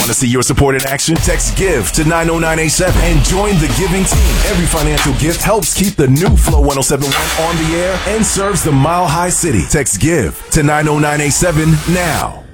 Want to see your support in action? Text GIVE to 90987 and join the giving team. Every financial gift helps keep the new Flow 1071 on the air and serves the Mile High City. Text GIVE to 90987 now.